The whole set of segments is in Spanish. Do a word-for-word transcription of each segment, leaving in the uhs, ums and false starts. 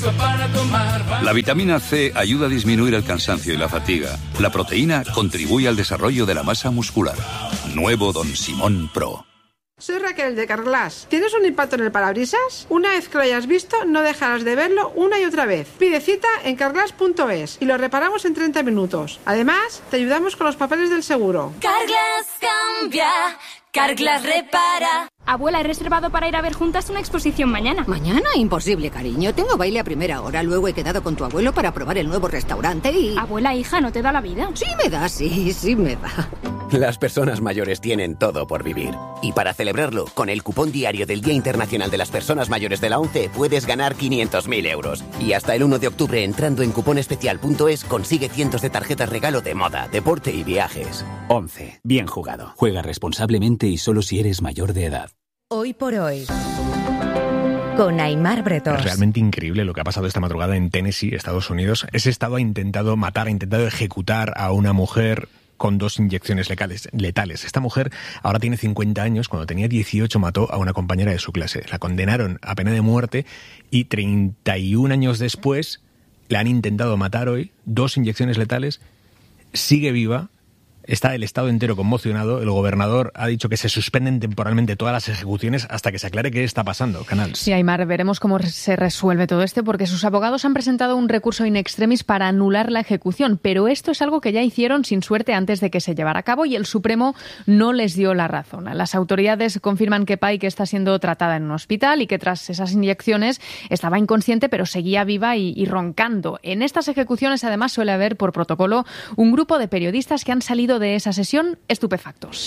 para tomar. La vitamina C ayuda a disminuir el cansancio y la fatiga. La proteína contribuye al desarrollo de la masa muscular. Nuevo Don Simón Pro. Soy Raquel de Carglass. ¿Tienes un impacto en el parabrisas? Una vez que lo hayas visto, no dejarás de verlo una y otra vez. Pide cita en carglass punto es y lo reparamos en treinta minutos. Además, te ayudamos con los papeles del seguro. Carglass cambia, Carglass repara. Abuela, he reservado para ir a ver juntas una exposición mañana. ¿Mañana? Imposible, cariño. Tengo baile a primera hora. Luego he quedado con tu abuelo para probar el nuevo restaurante y... Abuela, hija, ¿no te da la vida? Sí me da, sí, sí me da. Las personas mayores tienen todo por vivir. Y para celebrarlo, con el cupón diario del Día Internacional de las Personas Mayores de la ONCE puedes ganar quinientos mil euros. Y hasta el uno de octubre, entrando en cuponespecial punto es, consigue cientos de tarjetas regalo de moda, deporte y viajes. ONCE. Bien jugado. Juega responsablemente y solo si eres mayor de edad. Hoy por hoy, con Aimar Bretos. Es realmente increíble lo que ha pasado esta madrugada en Tennessee, Estados Unidos. Ese estado ha intentado matar, ha intentado ejecutar a una mujer con dos inyecciones letales, letales. Esta mujer ahora tiene cincuenta años. Cuando tenía dieciocho mató a una compañera de su clase. La condenaron a pena de muerte y treinta y un años después la han intentado matar hoy. Dos inyecciones letales. Sigue viva. Está el Estado entero conmocionado. El gobernador ha dicho que se suspenden temporalmente todas las ejecuciones hasta que se aclare qué está pasando. Canal. Sí, Aimar, veremos cómo se resuelve todo esto, porque sus abogados han presentado un recurso in extremis para anular la ejecución, pero esto es algo que ya hicieron sin suerte antes de que se llevara a cabo y el Supremo no les dio la razón. Las autoridades confirman que Pike está siendo tratada en un hospital y que tras esas inyecciones estaba inconsciente, pero seguía viva y, y roncando. En estas ejecuciones, además, suele haber por protocolo un grupo de periodistas que han salido de esa sesión estupefactos.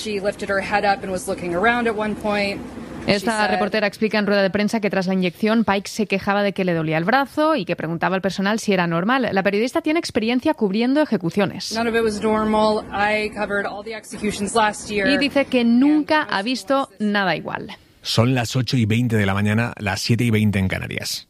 Esta reportera explica en rueda de prensa que tras la inyección Pike se quejaba de que le dolía el brazo y que preguntaba al personal si era normal. La periodista tiene experiencia cubriendo ejecuciones. Y dice que nunca ha visto nada igual. Son las ocho y veinte de la mañana, las siete y veinte en Canarias.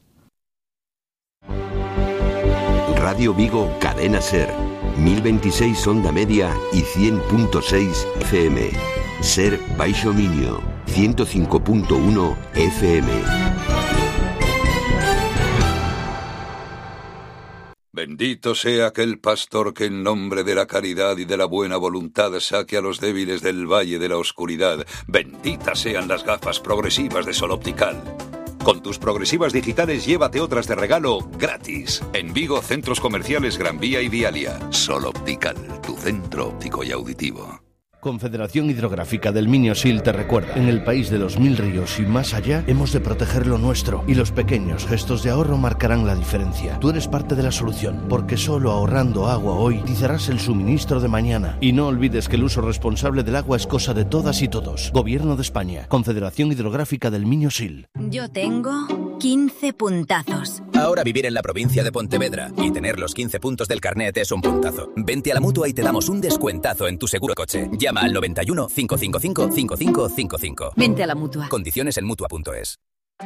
Radio Vigo, Cadena Ser. mil veintiséis onda media y cien punto seis F M. Ser Baixo Minio, ciento cinco punto uno F M. Bendito sea aquel pastor que en nombre de la caridad y de la buena voluntad saque a los débiles del valle de la oscuridad. Benditas sean las gafas progresivas de Sol Optical. Con tus progresivas digitales llévate otras de regalo gratis. En Vigo, centros comerciales Gran Vía y Vialia. Sol Optical, tu centro óptico y auditivo. Confederación Hidrográfica del Minio-Sil te recuerda, en el país de los mil ríos y más allá, hemos de proteger lo nuestro, y los pequeños gestos de ahorro marcarán la diferencia. Tú eres parte de la solución, porque solo ahorrando agua hoy, utilizarás el suministro de mañana. Y no olvides que el uso responsable del agua es cosa de todas y todos. Gobierno de España, Confederación Hidrográfica del Minio-Sil. Yo tengo quince puntazos. Ahora vivir en la provincia de Pontevedra y tener los quince puntos del carnet es un puntazo. Vente a la Mutua y te damos un descuentazo en tu seguro coche. Llama al noventa y uno, cinco cinco cinco, cinco cinco cinco cinco. Vente a la Mutua. Condiciones en mutua punto es.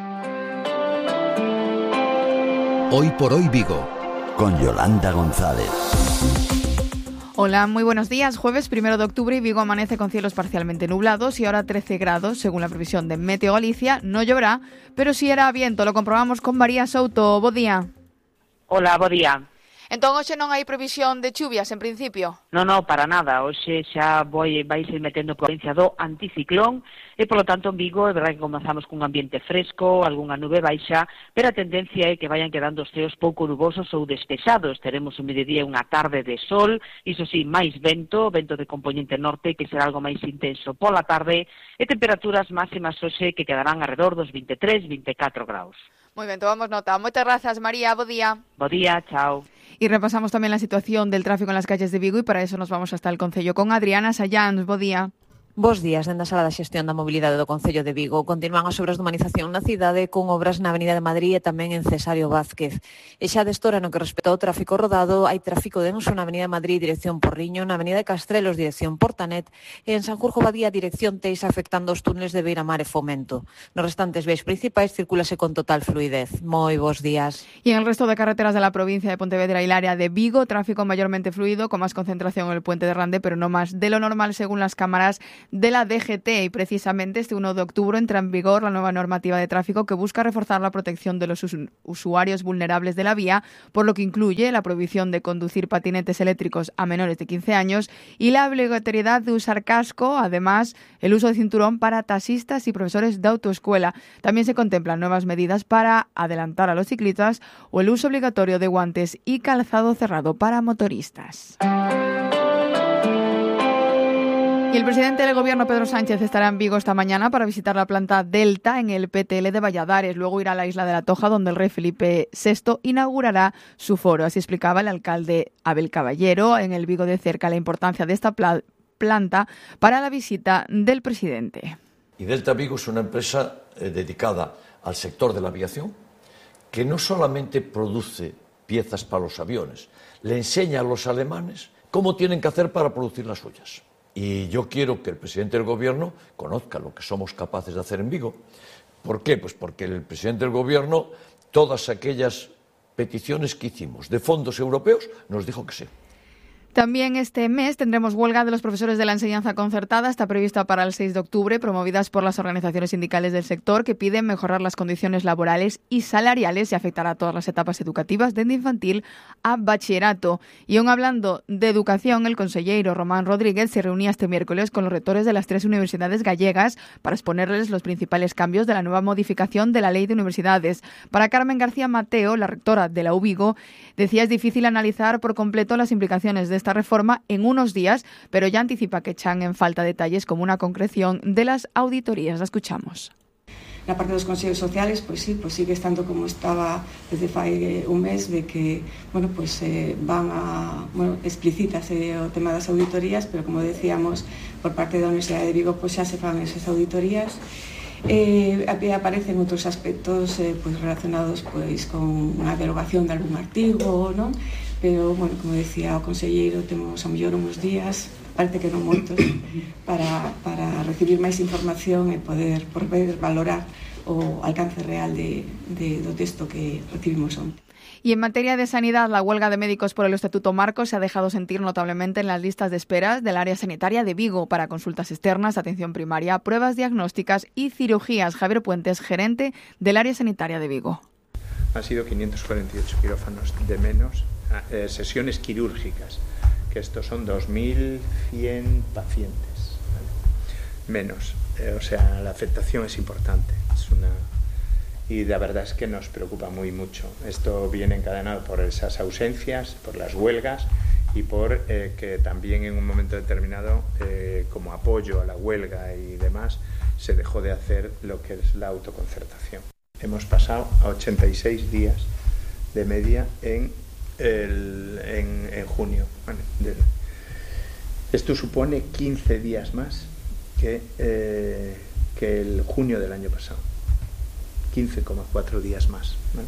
Hoy por hoy Vigo, con Yolanda González. Hola, muy buenos días. Jueves primero de octubre y Vigo amanece con cielos parcialmente nublados y ahora trece grados, según la previsión de Meteo Galicia. No lloverá, pero sí hará viento. Lo comprobamos con María Souto. Bo día. Hola, bo día. Entón, hoxe non hai previsión de chuvias, en principio? Non, non, para nada. Hoxe xa vai, vai ser metendo provincia do anticiclón e, polo tanto, en Vigo, é verdade que comenzamos cun ambiente fresco, algunha nube baixa, pero a tendencia é que vayan quedando os ceos pouco nubosos ou despesados. Teremos un mediodía e unha tarde de sol, iso sí, máis vento, vento de componente norte, que será algo máis intenso pola tarde, e temperaturas máximas hoxe que quedarán alrededor dos veintitrés, veinticuatro graus. Moi ben, tomamos nota. Moitas grazas, María. Bo día. Bo día, chao. Y repasamos también la situación del tráfico en las calles de Vigo y para eso nos vamos hasta el concello con Adriana Sayans. Bo día. Bos días, dende a Sala da Xestión da Mobilidade do Concello de Vigo. Continúan as obras de humanización na cidade con obras na Avenida de Madrid e tamén en Cesario Vázquez. E xa destora no que respecta ao tráfico rodado, hai tráfico denso na Avenida de Madrid dirección Porriño, na Avenida de Castrelos dirección Portanet e en Sanjurjo Badía dirección Teixa afectando os túneles de Beiramar e Fomento. Nos restantes vías principais circúlase con total fluidez. Moi bos días. Y en el resto de carreteras de la provincia de Pontevedra y el área de Vigo, tráfico mayormente fluido con más concentración en el puente de Rande, pero no más de lo normal según las cámaras de la D G T y precisamente este uno de octubre entra en vigor la nueva normativa de tráfico que busca reforzar la protección de los usuarios vulnerables de la vía, por lo que incluye la prohibición de conducir patinetes eléctricos a menores de quince años y la obligatoriedad de usar casco, además el uso de cinturón para taxistas y profesores de autoescuela. También se contemplan nuevas medidas para adelantar a los ciclistas o el uso obligatorio de guantes y calzado cerrado para motoristas. Y el presidente del Gobierno, Pedro Sánchez, estará en Vigo esta mañana para visitar la planta Delta en el P T L de Valladares. Luego irá a la isla de la Toja, donde el rey Felipe sexto inaugurará su foro. Así explicaba el alcalde Abel Caballero en el Vigo de Cerca la importancia de esta pla- planta para la visita del presidente. Y Delta Vigo es una empresa eh, dedicada al sector de la aviación, que no solamente produce piezas para los aviones, le enseña a los alemanes cómo tienen que hacer para producir las suyas. Y yo quiero que el presidente del Gobierno conozca lo que somos capaces de hacer en Vigo. ¿Por qué? Pues porque el presidente del Gobierno, todas aquellas peticiones que hicimos de fondos europeos, nos dijo que sí. También este mes tendremos huelga de los profesores de la enseñanza concertada. Está prevista para el seis de octubre, promovidas por las organizaciones sindicales del sector que piden mejorar las condiciones laborales y salariales y afectará a todas las etapas educativas, desde infantil a bachillerato. Y aún hablando de educación, el consejero Román Rodríguez se reunía este miércoles con los rectores de las tres universidades gallegas para exponerles los principales cambios de la nueva modificación de la Ley de Universidades. Para Carmen García Mateo, la rectora de la U Vigo, decía es difícil analizar por completo las implicaciones de esta reforma en unos días, pero ya anticipa que echan en falta detalles como una concreción de las auditorías. La escuchamos. La parte dos consellos sociales, pues sí, pues sigue estando como estaba desde fai un mes, de que, bueno, pues eh, van a, bueno, explicitas eh, o tema das auditorías, pero como decíamos, por parte da Universidade de Vigo, pues xa se fan esas auditorías. Eh, aparecen outros aspectos eh, pues relacionados pues con unha derogación de algún artigo, non? Pero, bueno, como decía o conselleiro, temos a mellor uns días, parece que non moitos, para, para recibir máis información e poder, poder valorar o alcance real de, de, do texto que recibimos onte. Y en materia de sanidad, la huelga de médicos por el Estatuto Marco se ha dejado sentir notablemente en las listas de esperas del área sanitaria de Vigo para consultas externas, atención primaria, pruebas diagnósticas y cirugías. Javier Puentes, gerente del área sanitaria de Vigo. Han sido quinientos cuarenta y ocho quirófanos de menos, eh, sesiones quirúrgicas, que estos son dos mil cien pacientes, ¿vale? Menos. Eh, o sea, la afectación es importante. Es una... Y la verdad es que nos preocupa muy mucho. Esto viene encadenado por esas ausencias, por las huelgas y por eh, que también en un momento determinado, eh, como apoyo a la huelga y demás, se dejó de hacer lo que es la autoconcertación. Hemos pasado a ochenta y seis días de media en, el, en, en junio. Vale, de, esto supone quince días más que, eh, que el junio del año pasado. quince coma cuatro días más, ¿vale?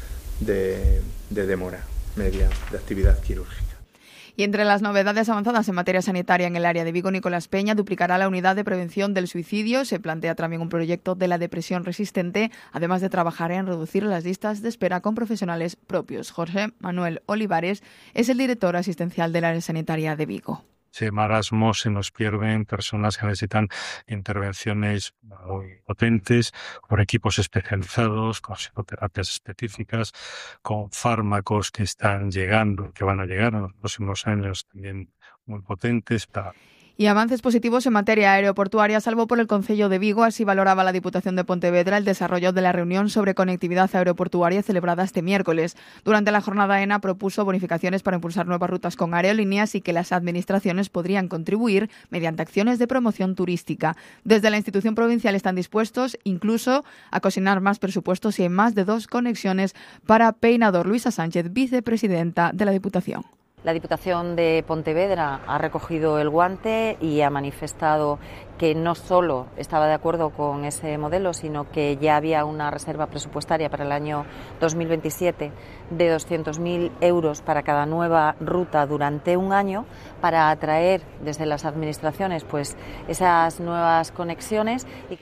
de, de demora media de actividad quirúrgica. Y entre las novedades avanzadas en materia sanitaria en el área de Vigo, Nicolás Peña duplicará la unidad de prevención del suicidio. Se plantea también un proyecto de la depresión resistente, además de trabajar en reducir las listas de espera con profesionales propios. Jorge Manuel Olivares es el director asistencial del área sanitaria de Vigo. Ese marasmo se nos pierden personas que necesitan intervenciones muy potentes, por equipos especializados, con psicoterapias específicas, con fármacos que están llegando, que van a llegar en los próximos años también muy potentes para... Y avances positivos en materia aeroportuaria, salvo por el Concello de Vigo. Así valoraba la Diputación de Pontevedra el desarrollo de la reunión sobre conectividad aeroportuaria celebrada este miércoles. Durante la jornada, ENA propuso bonificaciones para impulsar nuevas rutas con aerolíneas y que las administraciones podrían contribuir mediante acciones de promoción turística. Desde la institución provincial están dispuestos incluso a cocinar más presupuestos y hay más de dos conexiones para Peinador. Luisa Sánchez, vicepresidenta de la Diputación. La Diputación de Pontevedra ha recogido el guante y ha manifestado que no solo estaba de acuerdo con ese modelo, sino que ya había una reserva presupuestaria para el año dos mil veintisiete de doscientos mil euros para cada nueva ruta durante un año para atraer desde las administraciones pues esas nuevas conexiones. Y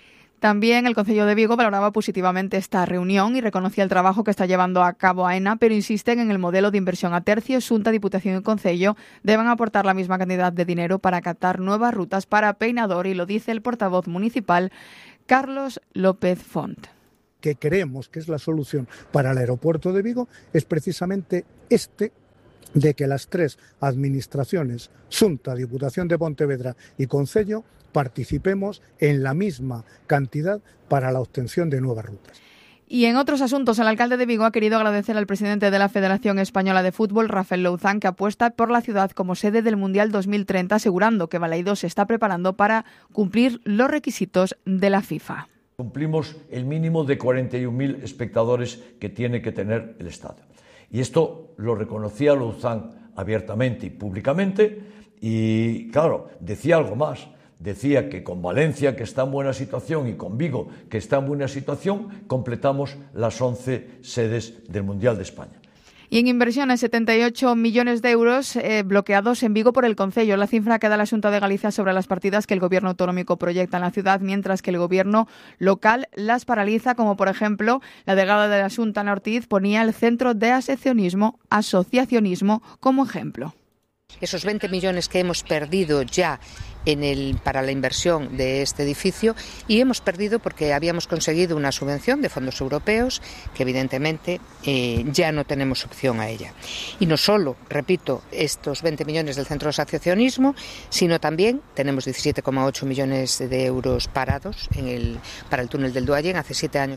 También el Concello de Vigo valoraba positivamente esta reunión y reconocía el trabajo que está llevando a cabo AENA, pero insisten en el modelo de inversión a tercios. Xunta, Diputación y Concello deben aportar la misma cantidad de dinero para captar nuevas rutas para Peinador, y lo dice el portavoz municipal Carlos López Font. Que creemos que es la solución para el aeropuerto de Vigo es precisamente este, de que las tres administraciones, Xunta, Diputación de Pontevedra y Concello, participemos en la misma cantidad para la obtención de nuevas rutas. Y en otros asuntos, el alcalde de Vigo ha querido agradecer al presidente de la Federación Española de Fútbol, Rafael Louzán, que apuesta por la ciudad como sede del Mundial dos mil treinta, asegurando que Balaidos se está preparando para cumplir los requisitos de la FIFA. Cumplimos el mínimo de cuarenta y un mil espectadores que tiene que tener el estadio. Y esto lo reconocía Louzán abiertamente y públicamente, y claro, decía algo más. Decía que con Valencia, que está en buena situación, y con Vigo, que está en buena situación, completamos las once sedes del Mundial de España. Y en inversiones, setenta y ocho millones de euros eh, bloqueados en Vigo por el Concello. La cifra que da la Xunta de Galicia sobre las partidas que el Gobierno autonómico proyecta en la ciudad, mientras que el Gobierno local las paraliza, como por ejemplo la delegada de la Xunta, Ana Ortiz, ponía el Centro de Asociacionismo, asociacionismo como ejemplo. Esos veinte millones que hemos perdido ya en el, para la inversión de este edificio, y hemos perdido porque habíamos conseguido una subvención de fondos europeos que evidentemente eh, ya no tenemos opción a ella. Y no solo, repito, estos veinte millones del Centro de Asociacionismo, sino también tenemos diecisiete coma ocho millones de euros parados en el, para el túnel del Duayen hace siete años.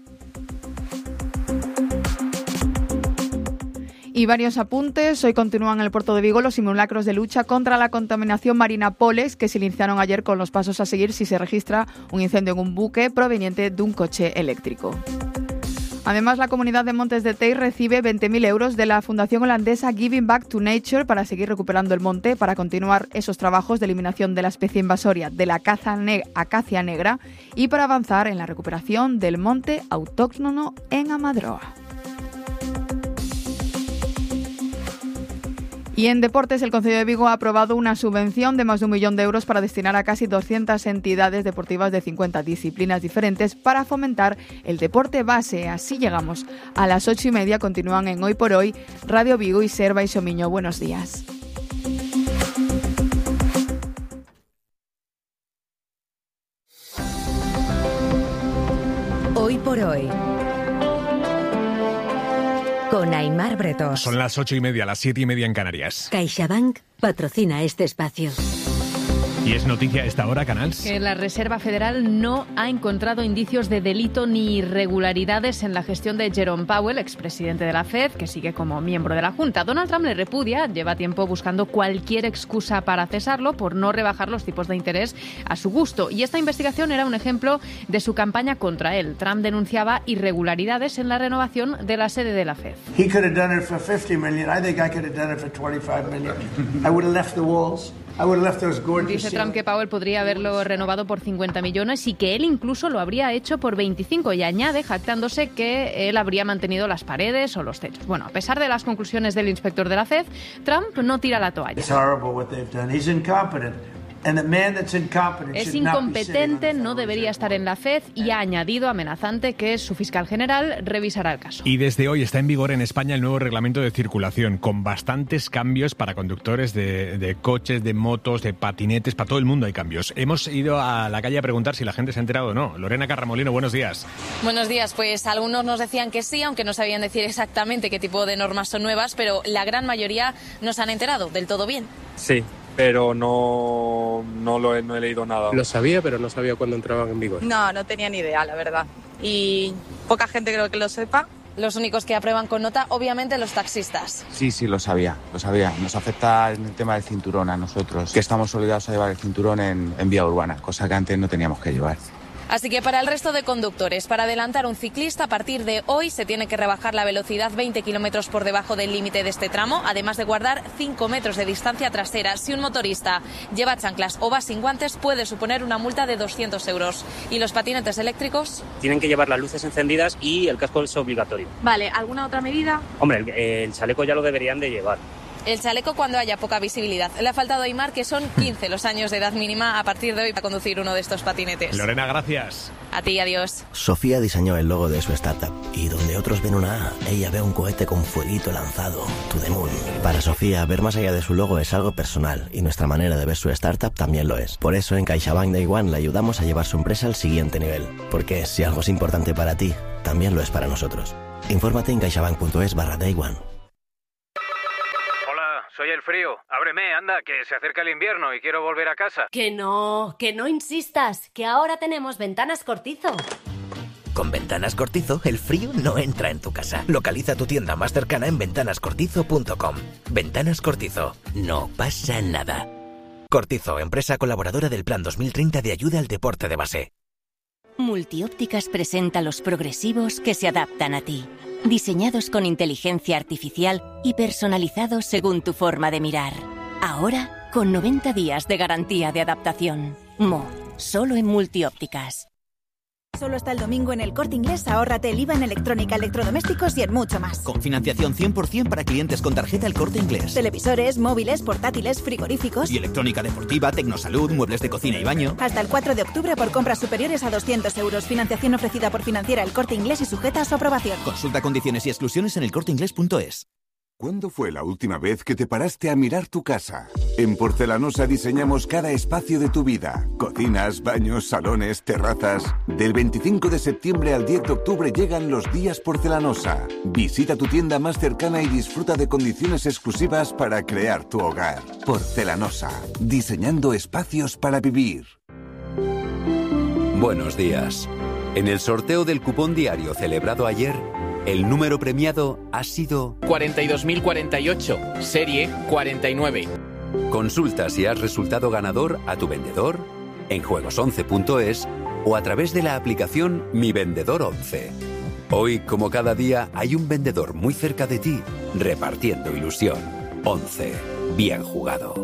Y varios apuntes. Hoy continúan en el puerto de Vigo los simulacros de lucha contra la contaminación marina Polex, que se iniciaron ayer con los pasos a seguir si se registra un incendio en un buque proveniente de un coche eléctrico. Además, la comunidad de Montes de Tei recibe veinte mil euros de la fundación holandesa Giving Back to Nature para seguir recuperando el monte, para continuar esos trabajos de eliminación de la especie invasoria de la acacia negra y para avanzar en la recuperación del monte autóctono en Amadroa. Y en deportes, el Concello de Vigo ha aprobado una subvención de más de un millón de euros para destinar a casi doscientas entidades deportivas de cincuenta disciplinas diferentes para fomentar el deporte base. Así llegamos a las ocho y media. Continúan en Hoy por Hoy, Radio Vigo y Ser Baixo Miño. Buenos días. Hoy por Hoy, con Aimar Bretós. Son las ocho y media, las siete y media en Canarias. CaixaBank patrocina este espacio. Y es noticia a esta hora, Canals. Que la Reserva Federal no ha encontrado indicios de delito ni irregularidades en la gestión de Jerome Powell, expresidente de la Fed, que sigue como miembro de la Junta. Donald Trump le repudia, lleva tiempo buscando cualquier excusa para cesarlo por no rebajar los tipos de interés a su gusto. Y esta investigación era un ejemplo de su campaña contra él. Trump denunciaba irregularidades en la renovación de la sede de la Fed. He could have done it for fifty million. I think I could have done it for twenty-five million. I would have left the walls. Dice Trump que Powell podría haberlo renovado por cincuenta millones y que él incluso lo habría hecho por veinticinco, y añade, jactándose, que él habría mantenido las paredes o los techos. Bueno, a pesar de las conclusiones del inspector de la Fed, Trump no tira la toalla. It's horrible what they've done. He's incompetent. Es incompetente, no debería estar en la Fed, y ha añadido amenazante que su fiscal general revisará el caso. Y desde hoy está en vigor en España el nuevo reglamento de circulación, con bastantes cambios para conductores de, de coches, de motos, de patinetes. Para todo el mundo hay cambios. Hemos ido a la calle a preguntar si la gente se ha enterado o no. Lorena Carramolino, buenos días. Buenos días. Pues algunos nos decían que sí, aunque no sabían decir exactamente qué tipo de normas son nuevas, pero la gran mayoría nos han enterado del todo bien. Sí, pero no, no, lo he, no he leído nada. Lo sabía, pero no sabía cuándo entraban en vigor. No, no tenía ni idea, la verdad. Y poca gente creo que lo sepa. Los únicos que aprueban con nota, obviamente, los taxistas. Sí, sí, lo sabía, lo sabía. Nos afecta el tema del cinturón a nosotros, que estamos obligados a llevar el cinturón en, en vía urbana, cosa que antes no teníamos que llevar. Así que para el resto de conductores, para adelantar un ciclista, a partir de hoy se tiene que rebajar la velocidad veinte kilómetros por debajo del límite de este tramo, además de guardar cinco metros de distancia trasera. Si un motorista lleva chanclas o va sin guantes, puede suponer una multa de doscientos euros. ¿Y los patinetes eléctricos? Tienen que llevar las luces encendidas y el casco es obligatorio. Vale, ¿alguna otra medida? Hombre, el, el chaleco ya lo deberían de llevar. El chaleco cuando haya poca visibilidad. Le ha faltado a Aimar, que son quince los años de edad mínima a partir de hoy para conducir uno de estos patinetes. Lorena, gracias. A ti, adiós. Sofía diseñó el logo de su startup y donde otros ven una A, ella ve un cohete con fueguito lanzado, to the moon. Para Sofía, ver más allá de su logo es algo personal y nuestra manera de ver su startup también lo es. Por eso en CaixaBank Day One le ayudamos a llevar su empresa al siguiente nivel. Porque si algo es importante para ti, también lo es para nosotros. Infórmate en caixabank.es barra Day One. Soy el frío. Ábreme, anda, que se acerca el invierno y quiero volver a casa. Que no, que no insistas, que ahora tenemos Ventanas Cortizo. Con Ventanas Cortizo, el frío no entra en tu casa. Localiza tu tienda más cercana en ventanas cortizo punto com. Ventanas Cortizo. No pasa nada. Cortizo, empresa colaboradora del Plan dos mil treinta de ayuda al deporte de base. Multiópticas presenta los progresivos que se adaptan a ti. Diseñados con inteligencia artificial y personalizados según tu forma de mirar. Ahora, con noventa días de garantía de adaptación. Mo, solo en Multiópticas. Solo hasta el domingo en El Corte Inglés, ahórrate el I V A en electrónica, electrodomésticos y en mucho más. Con financiación cien por ciento para clientes con tarjeta El Corte Inglés. Televisores, móviles, portátiles, frigoríficos. Y electrónica deportiva, tecnosalud, muebles de cocina y baño. Hasta el cuatro de octubre por compras superiores a doscientos euros. Financiación ofrecida por Financiera El Corte Inglés y sujeta a su aprobación. Consulta condiciones y exclusiones en el corte inglés punto es. ¿Cuándo fue la última vez que te paraste a mirar tu casa? En Porcelanosa diseñamos cada espacio de tu vida. Cocinas, baños, salones, terrazas. Del veinticinco de septiembre al diez de octubre llegan los días Porcelanosa. Visita tu tienda más cercana y disfruta de condiciones exclusivas para crear tu hogar. Porcelanosa, diseñando espacios para vivir. Buenos días. En el sorteo del cupón diario celebrado ayer, el número premiado ha sido cuarenta y dos mil cuarenta y ocho, serie cuarenta y nueve. Consulta si has resultado ganador a tu vendedor, en juegos once punto es o a través de la aplicación Mi Vendedor once. Hoy, como cada día, hay un vendedor muy cerca de ti, repartiendo ilusión. once. Bien jugado.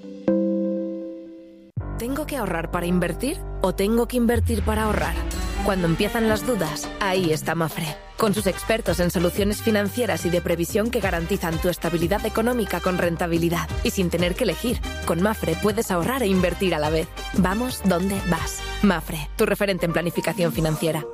¿Tengo que ahorrar para invertir o tengo que invertir para ahorrar? Cuando empiezan las dudas, ahí está Mafre, con sus expertos en soluciones financieras y de previsión que garantizan tu estabilidad económica con rentabilidad y sin tener que elegir. Con Mafre puedes ahorrar e invertir a la vez. Vamos donde vas. Mafre, tu referente en planificación financiera.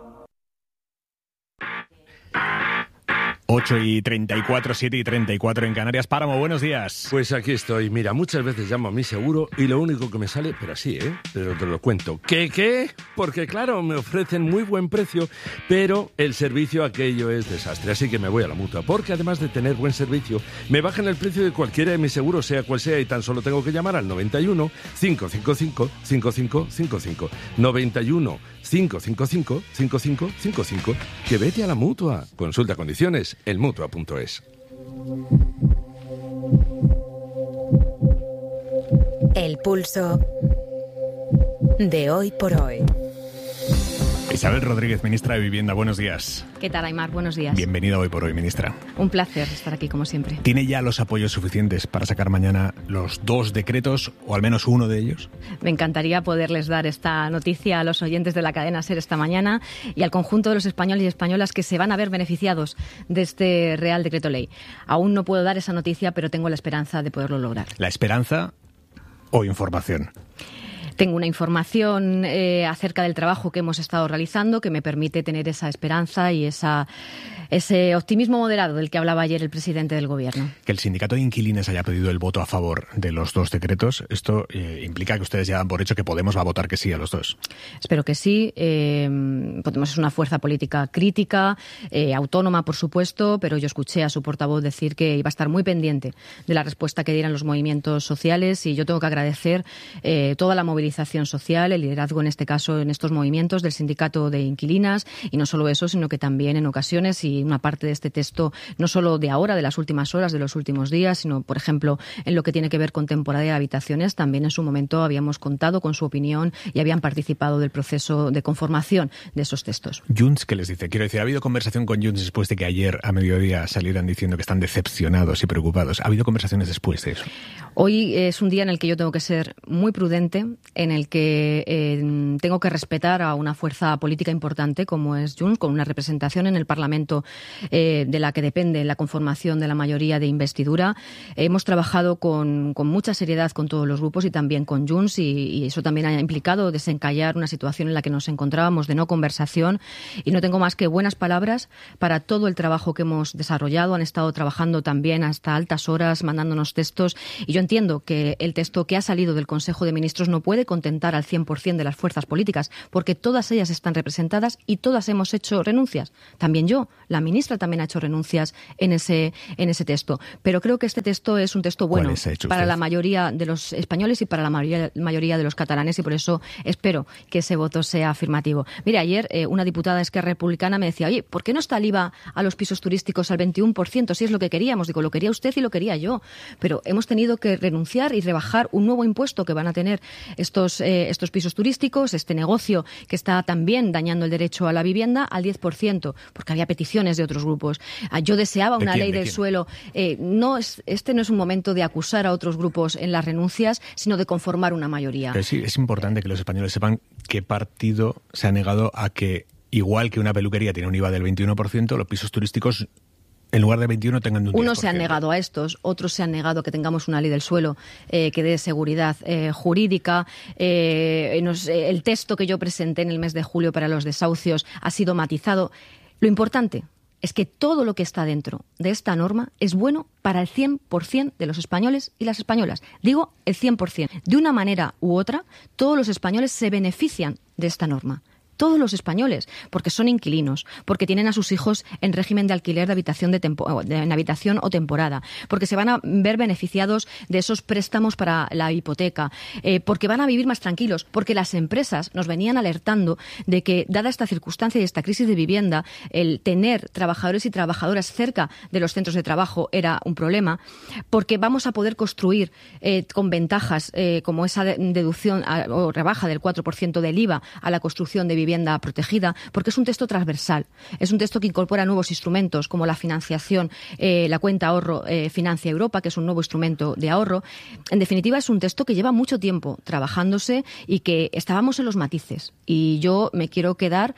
ocho y treinta y cuatro, siete y treinta y cuatro en Canarias. Páramo, buenos días. Pues aquí estoy. Mira, muchas veces llamo a mi seguro y lo único que me sale, pero así, ¿eh? Pero te lo cuento. ¿Qué, qué? Porque claro, me ofrecen muy buen precio, pero el servicio aquello es desastre. Así que me voy a la Mutua, porque además de tener buen servicio, me bajan el precio de cualquiera de mis seguros, sea cual sea, y tan solo tengo que llamar al noventa y uno, cinco cinco cinco, cinco cinco cinco cinco. noventa y uno, cinco cinco cinco, cinco cinco cinco cinco. Que vete a la Mutua. Consulta condiciones en mutua punto es. El pulso de hoy por hoy. Isabel Rodríguez, ministra de Vivienda, buenos días. ¿Qué tal, Aimar? Buenos días. Bienvenida Hoy por Hoy, ministra. Un placer estar aquí, como siempre. ¿Tiene ya los apoyos suficientes para sacar mañana los dos decretos, o al menos uno de ellos? Me encantaría poderles dar esta noticia a los oyentes de la cadena SER esta mañana y al conjunto de los españoles y españolas que se van a ver beneficiados de este Real Decreto Ley. Aún no puedo dar esa noticia, pero tengo la esperanza de poderlo lograr. ¿La esperanza o información? Tengo una información eh, acerca del trabajo que hemos estado realizando que me permite tener esa esperanza y esa, ese optimismo moderado del que hablaba ayer el presidente del Gobierno. Que el sindicato de inquilinos haya pedido el voto a favor de los dos decretos, esto eh, implica que ustedes ya dan por hecho que Podemos va a votar que sí a los dos. Espero que sí. Eh, Podemos es una fuerza política crítica, eh, autónoma, por supuesto, pero yo escuché a su portavoz decir que iba a estar muy pendiente de la respuesta que dieran los movimientos sociales y yo tengo que agradecer eh, toda la movilización social, el liderazgo en este caso en estos movimientos del sindicato de inquilinas y no solo eso, sino que también en ocasiones y una parte de este texto no solo de ahora, de las últimas horas, de los últimos días, sino por ejemplo en lo que tiene que ver con temporada de habitaciones, también en su momento habíamos contado con su opinión y habían participado del proceso de conformación de esos textos. Junts, ¿qué les dice? Quiero decir, ¿ha habido conversación con Junts después de que ayer a mediodía salieran diciendo que están decepcionados y preocupados? ¿Ha habido conversaciones después de eso? Hoy es un día en el que yo tengo que ser muy prudente en el que eh, tengo que respetar a una fuerza política importante como es Junts, con una representación en el Parlamento eh, de la que depende la conformación de la mayoría de investidura. Hemos trabajado con, con mucha seriedad con todos los grupos y también con Junts, y, y eso también ha implicado desencallar una situación en la que nos encontrábamos de no conversación, y no tengo más que buenas palabras para todo el trabajo que hemos desarrollado. Han estado trabajando también hasta altas horas, mandándonos textos, y yo entiendo que el texto que ha salido del Consejo de Ministros no puede contentar al cien por cien de las fuerzas políticas, porque todas ellas están representadas y todas hemos hecho renuncias. También yo, la ministra también ha hecho renuncias en ese, en ese texto. Pero creo que este texto es un texto bueno para la mayoría de los españoles y para la mayoría, mayoría de los catalanes, y por eso espero que ese voto sea afirmativo. Mire, ayer eh, una diputada de Esquerra Republicana me decía, oye, ¿por qué no está el I V A a los pisos turísticos al veintiuno por ciento si es lo que queríamos? Digo, lo quería usted y lo quería yo. Pero hemos tenido que renunciar y rebajar un nuevo impuesto que van a tener estos, eh, estos pisos turísticos, este negocio que está también dañando el derecho a la vivienda, al diez por ciento, porque había peticiones de otros grupos. Yo deseaba una ley del suelo. Eh, no es, este no es un momento de acusar a otros grupos en las renuncias, sino de conformar una mayoría. Pero sí, es importante que los españoles sepan qué partido se ha negado a que, igual que una peluquería tiene un I V A del veintiuno por ciento, los pisos turísticos en lugar de veintiuno tengan un diez por ciento. Unos se han negado a estos, otros se han negado a que tengamos una ley del suelo eh, que dé seguridad eh, jurídica. Eh, nos, eh, el texto que yo presenté en el mes de julio para los desahucios ha sido matizado. Lo importante es que todo lo que está dentro de esta norma es bueno para el cien por ciento de los españoles y las españolas. Digo el cien por ciento. De una manera u otra, todos los españoles se benefician de esta norma. Todos los españoles, porque son inquilinos, porque tienen a sus hijos en régimen de alquiler de habitación, de tempo, de, en habitación o temporada, porque se van a ver beneficiados de esos préstamos para la hipoteca, eh, porque van a vivir más tranquilos, porque las empresas nos venían alertando de que, dada esta circunstancia y esta crisis de vivienda, el tener trabajadores y trabajadoras cerca de los centros de trabajo era un problema, porque vamos a poder construir eh, con ventajas eh, como esa deducción a, o rebaja del cuatro por ciento del I V A a la construcción de vivienda protegida, porque es un texto transversal, es un texto que incorpora nuevos instrumentos como la financiación, eh, la cuenta ahorro eh, Financia Europa, que es un nuevo instrumento de ahorro. En definitiva, es un texto que lleva mucho tiempo trabajándose y que estábamos en los matices, y yo me quiero quedar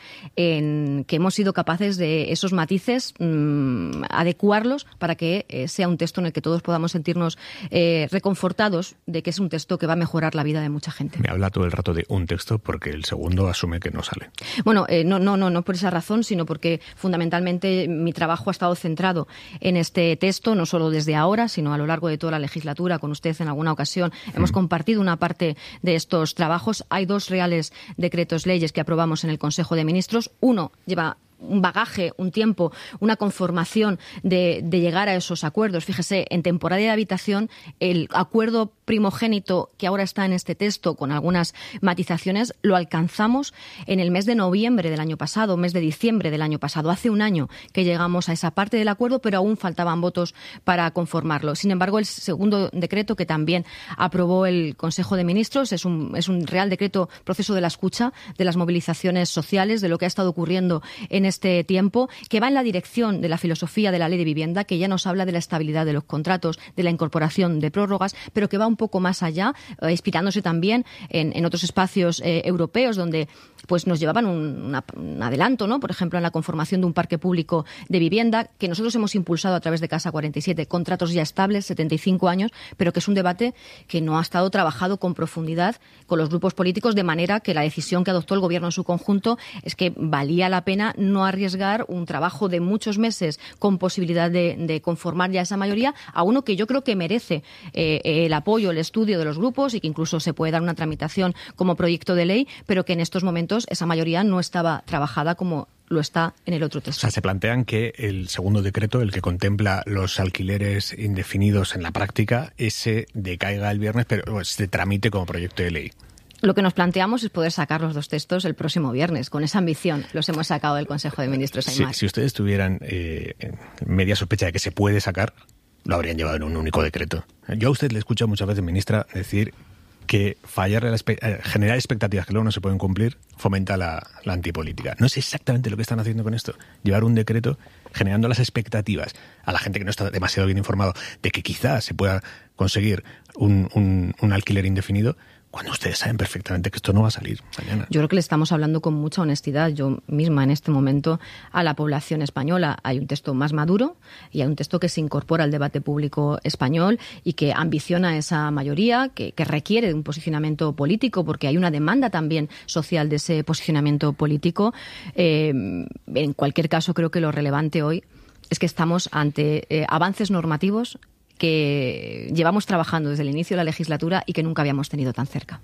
en que hemos sido capaces de esos matices mmm, adecuarlos para que eh, sea un texto en el que todos podamos sentirnos eh, reconfortados de que es un texto que va a mejorar la vida de mucha gente. Me habla todo el rato de un texto porque el segundo asume que no sale. Bueno, eh, no, no, no, no por esa razón, sino porque fundamentalmente mi trabajo ha estado centrado en este texto, no solo desde ahora, sino a lo largo de toda la legislatura. Con usted en alguna ocasión mm. hemos compartido una parte de estos trabajos. Hay dos reales decretos leyes que aprobamos en el Consejo de Ministros. Uno lleva un bagaje, un tiempo, una conformación de, de llegar a esos acuerdos. Fíjese, en temporada de habitación, el acuerdo primogénito que ahora está en este texto, con algunas matizaciones, lo alcanzamos en el mes de noviembre del año pasado, mes de diciembre del año pasado. Hace un año que llegamos a esa parte del acuerdo, pero aún faltaban votos para conformarlo. Sin embargo, el segundo decreto, que también aprobó el Consejo de Ministros, es un, es un real decreto proceso de la escucha, de las movilizaciones sociales, de lo que ha estado ocurriendo en este tiempo, que va en la dirección de la filosofía de la Ley de Vivienda, que ya nos habla de la estabilidad de los contratos, de la incorporación de prórrogas, pero que va un poco más allá, eh, inspirándose también en, en otros espacios eh, europeos donde pues nos llevaban un, una, un adelanto, ¿no? Por ejemplo, en la conformación de un parque público de vivienda, que nosotros hemos impulsado a través de Casa cuarenta y siete, contratos ya estables, setenta y cinco años, pero que es un debate que no ha estado trabajado con profundidad con los grupos políticos, de manera que la decisión que adoptó el Gobierno en su conjunto es que valía la pena no arriesgar un trabajo de muchos meses con posibilidad de, de conformar ya esa mayoría a uno que yo creo que merece eh, el apoyo, el estudio de los grupos, y que incluso se puede dar una tramitación como proyecto de ley, pero que en estos momentos esa mayoría no estaba trabajada como lo está en el otro texto. O sea, se plantean que el segundo decreto, el que contempla los alquileres indefinidos en la práctica, ese decaiga el viernes, pero se tramite como proyecto de ley. Lo que nos planteamos es poder sacar los dos textos el próximo viernes. Con esa ambición los hemos sacado del Consejo de Ministros. Si, si ustedes tuvieran eh, media sospecha de que se puede sacar, lo habrían llevado en un único decreto. Yo a usted le escucho muchas veces, ministra, decir que fallar, la espe- generar expectativas que luego no se pueden cumplir, fomenta la, la antipolítica. No es exactamente lo que están haciendo con esto. Llevar un decreto generando las expectativas a la gente que no está demasiado bien informado de que quizás se pueda conseguir un, un, un alquiler indefinido, cuando ustedes saben perfectamente que esto no va a salir mañana? Yo creo que le estamos hablando con mucha honestidad. Yo misma en este momento a la población española. Hay un texto más maduro y hay un texto que se incorpora al debate público español y que ambiciona esa mayoría, que, que requiere de un posicionamiento político, porque hay una demanda también social de ese posicionamiento político. Eh, en cualquier caso, creo que lo relevante hoy es que estamos ante eh, avances normativos que llevamos trabajando desde el inicio de la legislatura y que nunca habíamos tenido tan cerca.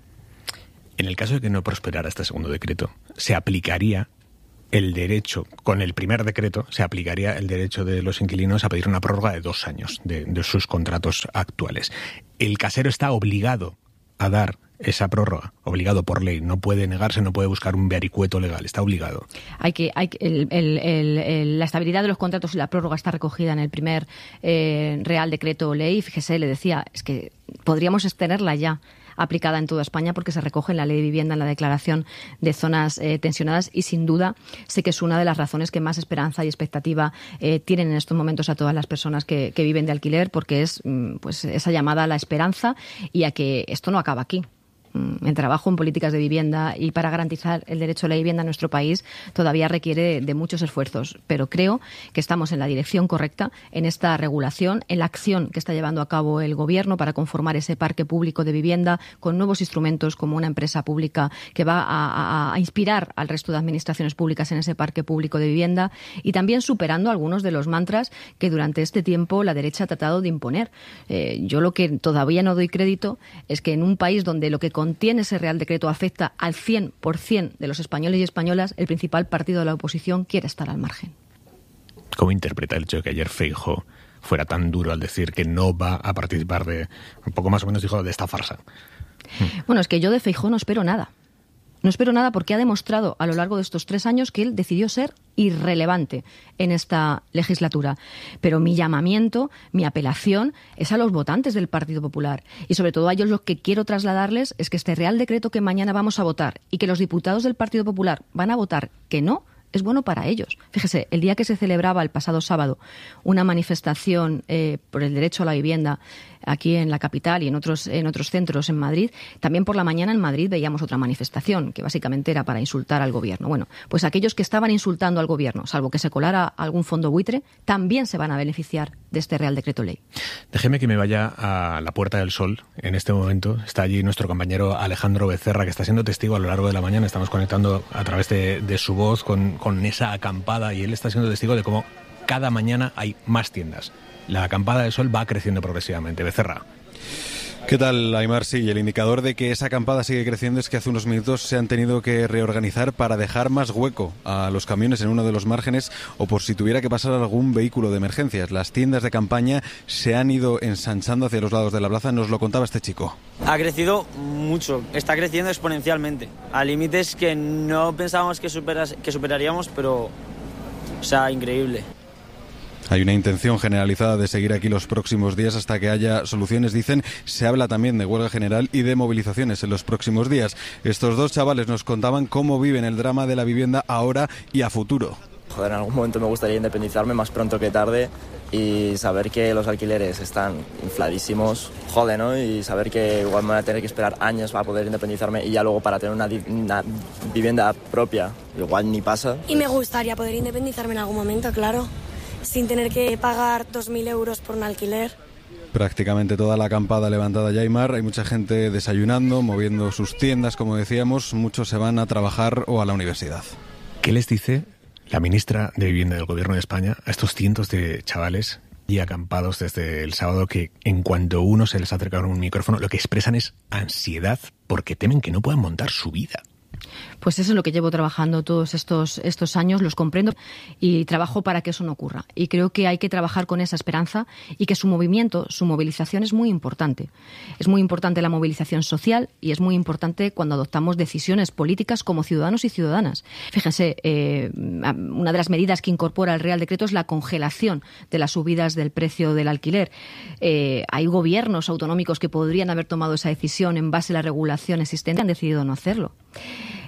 En el caso de que no prosperara este segundo decreto, se aplicaría el derecho, con el primer decreto, se aplicaría el derecho de los inquilinos a pedir una prórroga de dos años de, de sus contratos actuales. El casero está obligado a dar esa prórroga, obligado por ley, no puede negarse, no puede buscar un vericueto legal, está obligado. Hay que, hay el, el, el, el, la estabilidad de los contratos y la prórroga está recogida en el primer eh, Real Decreto Ley. Fíjese, le decía, es que podríamos tenerla ya aplicada en toda España porque se recoge en la Ley de Vivienda, en la declaración de zonas eh, tensionadas, y sin duda sé que es una de las razones que más esperanza y expectativa eh, tienen en estos momentos a todas las personas que, que viven de alquiler, porque es pues esa llamada a la esperanza y a que esto no acaba aquí. En trabajo en políticas de vivienda y para garantizar el derecho a la vivienda en nuestro país todavía requiere de muchos esfuerzos, pero creo que estamos en la dirección correcta en esta regulación, en la acción que está llevando a cabo el Gobierno para conformar ese parque público de vivienda con nuevos instrumentos como una empresa pública que va a, a, a inspirar al resto de administraciones públicas en ese parque público de vivienda, y también superando algunos de los mantras que durante este tiempo la derecha ha tratado de imponer. Eh, yo lo que todavía no doy crédito es que en un país donde lo que contiene ese Real Decreto afecta al cien por ciento de los españoles y españolas, el principal partido de la oposición quiere estar al margen. ¿Cómo interpreta el hecho de que ayer Feijóo fuera tan duro al decir que no va a participar de, un poco más o menos dijo, de esta farsa? Bueno, es que yo de Feijóo no espero nada. No espero nada porque ha demostrado a lo largo de estos tres años que él decidió ser irrelevante en esta legislatura. Pero mi llamamiento, mi apelación es a los votantes del Partido Popular. Y sobre todo a ellos lo que quiero trasladarles es que este Real Decreto que mañana vamos a votar y que los diputados del Partido Popular van a votar que no, es bueno para ellos. Fíjese, el día que se celebraba el pasado sábado una manifestación eh, por el derecho a la vivienda aquí en la capital y en otros, en otros centros en Madrid, también por la mañana en Madrid veíamos otra manifestación que básicamente era para insultar al Gobierno. Bueno, pues aquellos que estaban insultando al Gobierno, salvo que se colara algún fondo buitre, también se van a beneficiar de este Real Decreto Ley. Déjeme que me vaya a la Puerta del Sol. En este momento está allí nuestro compañero Alejandro Becerra, que está siendo testigo a lo largo de la mañana. Estamos conectando a través de, de su voz con, con esa acampada, y él está siendo testigo de cómo cada mañana hay más tiendas. La acampada del sol va creciendo progresivamente. Becerra. ¿Qué tal, Aimar? Sí, el indicador de que esa acampada sigue creciendo es que hace unos minutos se han tenido que reorganizar para dejar más hueco a los camiones en uno de los márgenes, o por si tuviera que pasar algún vehículo de emergencias. Las tiendas de campaña se han ido ensanchando hacia los lados de la plaza, nos lo contaba este chico. Ha crecido mucho, está creciendo exponencialmente, a límites que no pensábamos que, superas, que superaríamos, pero, o sea, increíble. Hay una intención generalizada de seguir aquí los próximos días hasta que haya soluciones, dicen. Se habla también de huelga general y de movilizaciones en los próximos días. Estos dos chavales nos contaban cómo viven el drama de la vivienda ahora y a futuro. Joder, en algún momento me gustaría independizarme más pronto que tarde y saber que los alquileres están infladísimos, joder, ¿no? Y saber que igual me voy a tener que esperar años para poder independizarme y ya luego para tener una, una vivienda propia, igual ni pasa. Y me gustaría poder independizarme en algún momento, claro, sin tener que pagar dos mil euros por un alquiler. Prácticamente toda la acampada levantada ya, Aimar. Hay mucha gente desayunando, moviendo sus tiendas, como decíamos. Muchos se van a trabajar o a la universidad. ¿Qué les dice la ministra de Vivienda del Gobierno de España a estos cientos de chavales y acampados desde el sábado que, en cuanto uno se les acerca con un micrófono, lo que expresan es ansiedad porque temen que no puedan montar su vida? Pues eso es lo que llevo trabajando todos estos, estos años, los comprendo y trabajo para que eso no ocurra. Y creo que hay que trabajar con esa esperanza y que su movimiento, su movilización es muy importante. Es muy importante la movilización social y es muy importante cuando adoptamos decisiones políticas como ciudadanos y ciudadanas. Fíjense, eh, una de las medidas que incorpora el Real Decreto es la congelación de las subidas del precio del alquiler. Eh, hay gobiernos autonómicos que podrían haber tomado esa decisión en base a la regulación existente y han decidido no hacerlo.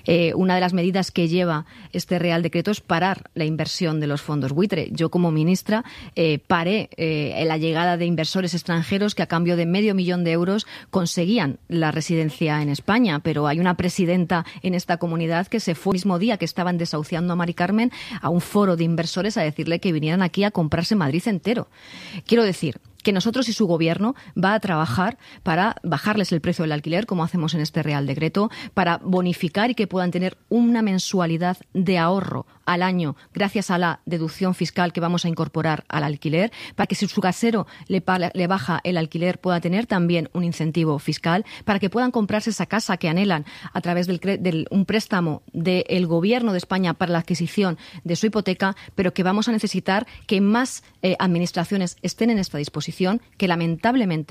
Eh, una de las medidas que lleva este Real Decreto es parar la inversión de los fondos buitre. Yo, como ministra, eh, paré eh, la llegada de inversores extranjeros que a cambio de medio millón de euros conseguían la residencia en España, pero hay una presidenta en esta comunidad que se fue el mismo día que estaban desahuciando a Mari Carmen a un foro de inversores a decirle que vinieran aquí a comprarse Madrid entero. Quiero decir que nosotros y su gobierno va a trabajar para bajarles el precio del alquiler, como hacemos en este Real Decreto, para bonificar y que puedan tener una mensualidad de ahorro al año gracias a la deducción fiscal que vamos a incorporar al alquiler, para que si su casero le, le baja el alquiler pueda tener también un incentivo fiscal, para que puedan comprarse esa casa que anhelan a través del, del un préstamo del Gobierno de España para la adquisición de su hipoteca, pero que vamos a necesitar que más eh, administraciones estén en esta disposición, que lamentablemente